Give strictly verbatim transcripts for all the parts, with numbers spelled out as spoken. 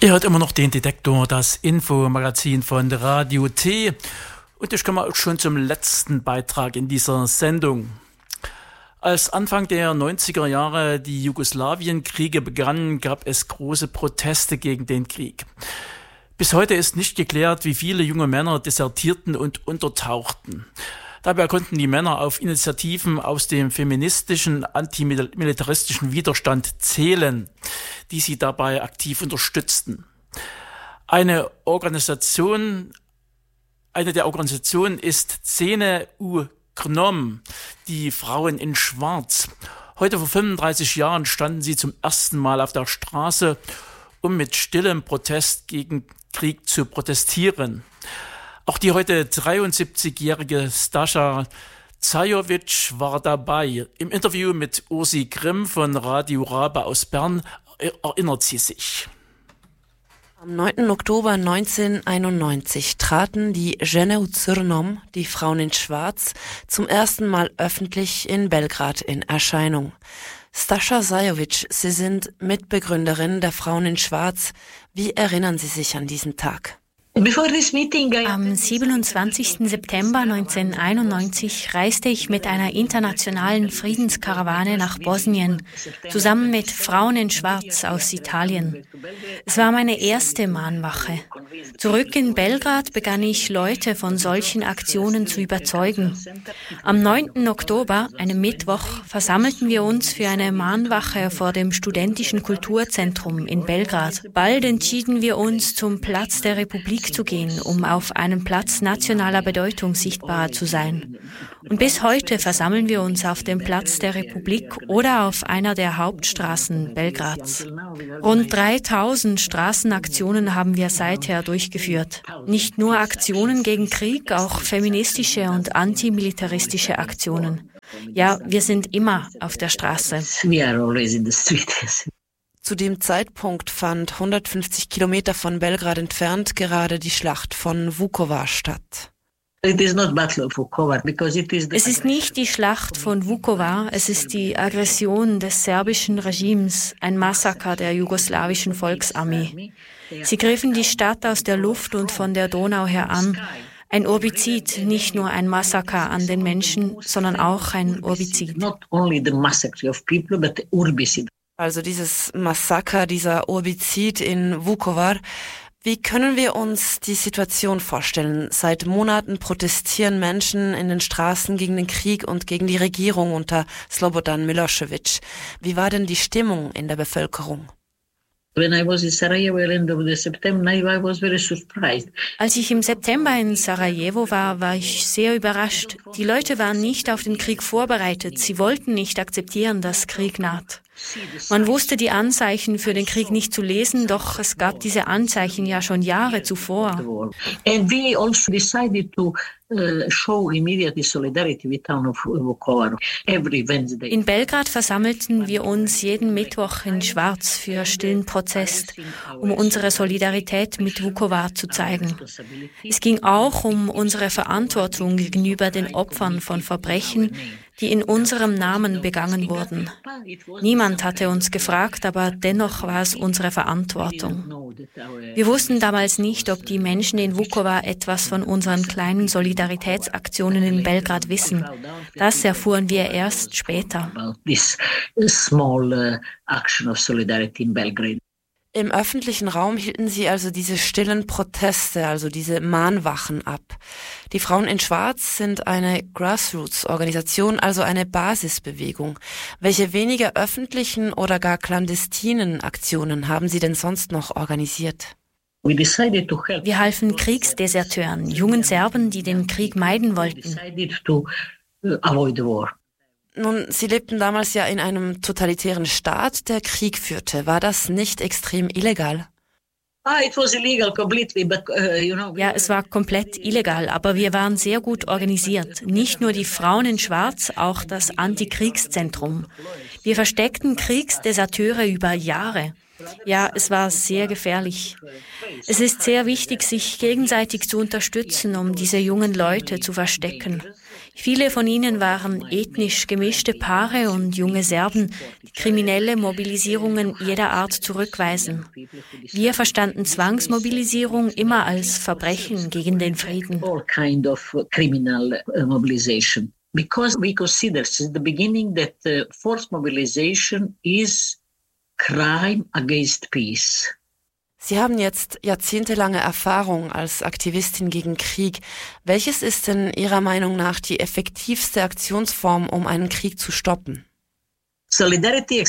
Ihr hört immer noch den Detektor, das Infomagazin von Radio T. Und ich komme auch schon zum letzten Beitrag in dieser Sendung. Als Anfang der neunziger Jahre die Jugoslawienkriege begannen, gab es große Proteste gegen den Krieg. Bis heute ist nicht geklärt, wie viele junge Männer desertierten und untertauchten. Dabei konnten die Männer auf Initiativen aus dem feministischen, antimilitaristischen Widerstand zählen, die sie dabei aktiv unterstützten. Eine Organisation, eine der Organisationen ist Žene u crnom, die Frauen in Schwarz. Heute vor fünfunddreißig Jahren standen sie zum ersten Mal auf der Straße, um mit stillem Protest gegen Krieg zu protestieren. Auch die heute dreiundsiebzigjährige Stascha Zajovic war dabei. Im Interview mit Ursi Grimm von Radio Rabe aus Bern erinnert sie sich. Am neunten Oktober neunzehnhunderteinundneunzig traten die Žene u crnom, die Frauen in Schwarz, zum ersten Mal öffentlich in Belgrad in Erscheinung. Stascha Zajovic, Sie sind Mitbegründerin der Frauen in Schwarz. Wie erinnern Sie sich an diesen Tag? Am siebenundzwanzigsten September neunzehnhunderteinundneunzig reiste ich mit einer internationalen Friedenskarawane nach Bosnien, zusammen mit Frauen in Schwarz aus Italien. Es war meine erste Mahnwache. Zurück in Belgrad begann ich, Leute von solchen Aktionen zu überzeugen. Am neunten Oktober, einem Mittwoch, versammelten wir uns für eine Mahnwache vor dem Studentischen Kulturzentrum in Belgrad. Bald entschieden wir uns, zum Platz der Republik zu gehen, um auf einem Platz nationaler Bedeutung sichtbar zu sein. Und bis heute versammeln wir uns auf dem Platz der Republik oder auf einer der Hauptstraßen Belgrads. Rund dreitausend Straßenaktionen haben wir seither durchgeführt. Nicht nur Aktionen gegen Krieg, auch feministische und antimilitaristische Aktionen. Ja, wir sind immer auf der Straße. Zu dem Zeitpunkt fand hundertfünfzig Kilometer von Belgrad entfernt gerade die Schlacht von Vukovar statt. Es ist nicht die Schlacht von Vukovar, es ist die Aggression des serbischen Regimes, ein Massaker der jugoslawischen Volksarmee. Sie griffen die Stadt aus der Luft und von der Donau her an. Ein Urbizid, nicht nur ein Massaker an den Menschen, sondern auch ein Urbizid. Also dieses Massaker, dieser Urbizid in Vukovar. Wie können wir uns die Situation vorstellen? Seit Monaten protestieren Menschen in den Straßen gegen den Krieg und gegen die Regierung unter Slobodan Milošević. Wie war denn die Stimmung in der Bevölkerung? Als ich im September in Sarajevo war, war ich sehr überrascht. Die Leute waren nicht auf den Krieg vorbereitet. Sie wollten nicht akzeptieren, dass Krieg naht. Man wusste die Anzeichen für den Krieg nicht zu lesen, doch es gab diese Anzeichen ja schon Jahre zuvor. And we also decided to uh, show immediately solidarity with town of Vukovar every Wednesday. In Belgrad versammelten wir uns jeden Mittwoch in Schwarz für stillen Protest, um unsere Solidarität mit Vukovar zu zeigen. Es ging auch um unsere Verantwortung gegenüber den Opfern von Verbrechen, die in unserem Namen begangen wurden. Niemand hatte uns gefragt, aber dennoch war es unsere Verantwortung. Wir wussten damals nicht, ob die Menschen in Vukovar etwas von unseren kleinen Solidaritätsaktionen in Belgrad wissen. Das erfuhren wir erst später. Im öffentlichen Raum hielten sie also diese stillen Proteste, also diese Mahnwachen ab. Die Frauen in Schwarz sind eine Grassroots-Organisation, also eine Basisbewegung. Welche weniger öffentlichen oder gar clandestinen Aktionen haben Sie denn sonst noch organisiert? Wir halfen Kriegsdeserteuren, jungen Serben, die den Krieg meiden wollten. Nun, Sie lebten damals ja in einem totalitären Staat, der Krieg führte. War das nicht extrem illegal? Ja, es war komplett illegal, aber wir waren sehr gut organisiert. Nicht nur die Frauen in Schwarz, auch das Antikriegszentrum. Wir versteckten Kriegsdeserteure über Jahre. Ja, es war sehr gefährlich. Es ist sehr wichtig, sich gegenseitig zu unterstützen, um diese jungen Leute zu verstecken. Viele von ihnen waren ethnisch gemischte Paare und junge Serben, die kriminelle Mobilisierungen jeder Art zurückweisen. Wir verstanden Zwangsmobilisierung immer als Verbrechen gegen den Frieden. All kind of criminal mobilization. Because we consider since the beginning that uh, forced mobilization is crime against peace. Sie haben jetzt jahrzehntelange Erfahrung als Aktivistin gegen Krieg. Welches ist denn Ihrer Meinung nach die effektivste Aktionsform, um einen Krieg zu stoppen? Solidarität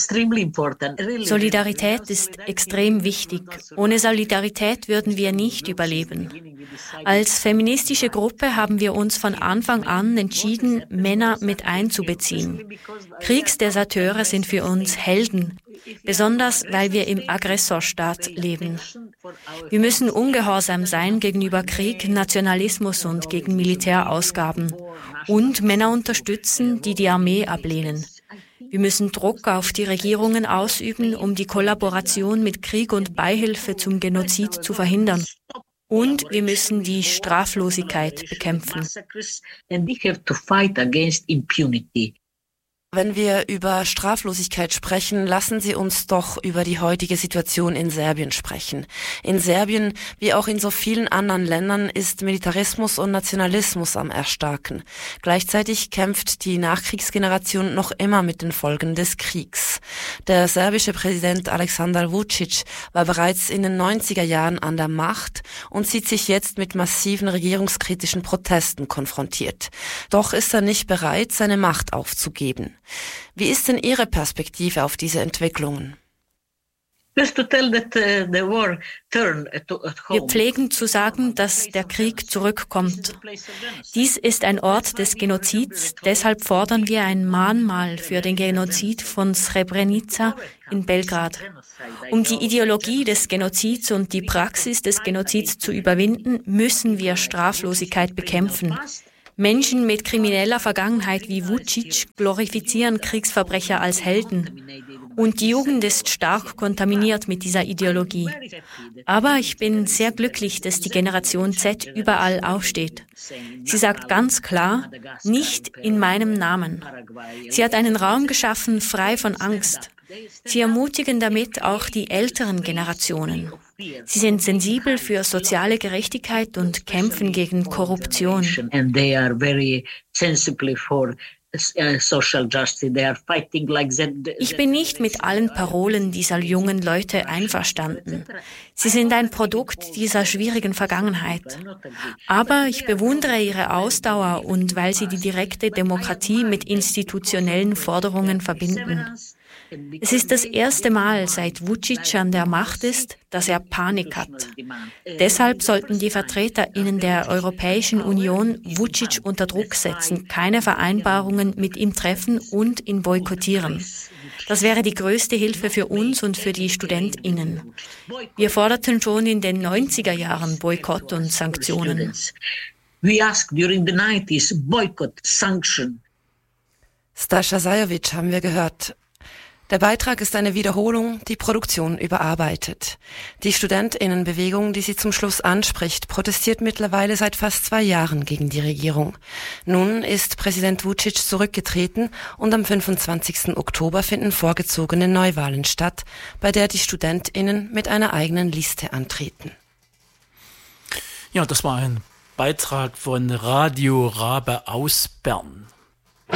ist extrem wichtig. Ohne Solidarität würden wir nicht überleben. Als feministische Gruppe haben wir uns von Anfang an entschieden, Männer mit einzubeziehen. Kriegsdeserteure sind für uns Helden, besonders weil wir im Aggressorstaat leben. Wir müssen ungehorsam sein gegenüber Krieg, Nationalismus und gegen Militärausgaben und Männer unterstützen, die die Armee ablehnen. Wir müssen Druck auf die Regierungen ausüben, um die Kollaboration mit Krieg und Beihilfe zum Genozid zu verhindern. Und wir müssen die Straflosigkeit bekämpfen. Wenn wir über Straflosigkeit sprechen, lassen Sie uns doch über die heutige Situation in Serbien sprechen. In Serbien, wie auch in so vielen anderen Ländern, ist Militarismus und Nationalismus am Erstarken. Gleichzeitig kämpft die Nachkriegsgeneration noch immer mit den Folgen des Kriegs. Der serbische Präsident Aleksandar Vučić war bereits in den neunziger Jahren an der Macht und sieht sich jetzt mit massiven regierungskritischen Protesten konfrontiert. Doch ist er nicht bereit, seine Macht aufzugeben. Wie ist denn Ihre Perspektive auf diese Entwicklungen? Wir pflegen zu sagen, dass der Krieg zurückkommt. Dies ist ein Ort des Genozids, deshalb fordern wir ein Mahnmal für den Genozid von Srebrenica in Belgrad. Um die Ideologie des Genozids und die Praxis des Genozids zu überwinden, müssen wir Straflosigkeit bekämpfen. Menschen mit krimineller Vergangenheit wie Vučić glorifizieren Kriegsverbrecher als Helden. Und die Jugend ist stark kontaminiert mit dieser Ideologie. Aber ich bin sehr glücklich, dass die Generation Z überall aufsteht. Sie sagt ganz klar, nicht in meinem Namen. Sie hat einen Raum geschaffen, frei von Angst. Sie ermutigen damit auch die älteren Generationen. Sie sind sensibel für soziale Gerechtigkeit und kämpfen gegen Korruption. Ich bin nicht mit allen Parolen dieser jungen Leute einverstanden. Sie sind ein Produkt dieser schwierigen Vergangenheit. Aber ich bewundere ihre Ausdauer und weil sie die direkte Demokratie mit institutionellen Forderungen verbinden. Es ist das erste Mal, seit Vučić an der Macht ist, dass er Panik hat. Deshalb sollten die VertreterInnen der Europäischen Union Vučić unter Druck setzen, keine Vereinbarungen mit ihm treffen und ihn boykottieren. Das wäre die größte Hilfe für uns und für die StudentInnen. Wir forderten schon in den neunziger Jahren Boykott und Sanktionen. We asked during the nineties boycott, sanction. Stasha Zajovic haben wir gehört. Der Beitrag ist eine Wiederholung, die Produktion überarbeitet. Die StudentInnenbewegung, die sie zum Schluss anspricht, protestiert mittlerweile seit fast zwei Jahren gegen die Regierung. Nun ist Präsident Vučić zurückgetreten und am fünfundzwanzigsten Oktober finden vorgezogene Neuwahlen statt, bei der die StudentInnen mit einer eigenen Liste antreten. Ja, das war ein Beitrag von Radio Rabe aus Bern.